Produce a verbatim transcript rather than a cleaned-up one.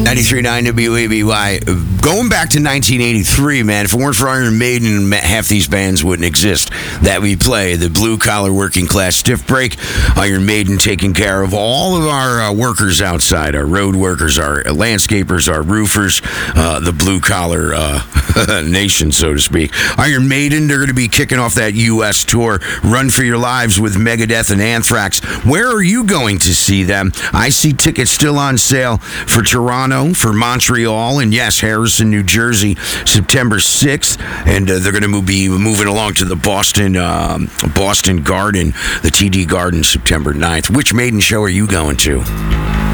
ninety-three point nine W A B Y. Going back to nineteen eighty-three, man, if it weren't for Iron Maiden, half these bands wouldn't exist that we play. The Blue Collar Working Class Stiff Break, Iron Maiden taking care of all of our uh, workers outside, our road workers, our landscapers, our roofers, uh, the Blue Collar uh, nation, so to speak. Iron Maiden, they're going to be kicking off that U S tour, Run for Your Lives with Megadeth and Anthrax. Where are you going to see them? I see tickets still on sale for Toronto, for Montreal, and yes, Harrison, New Jersey, September sixth, and uh, they're going to be moving along to the Boston um, Boston Garden, the T D Garden, September ninth. Which Maiden show are you going to?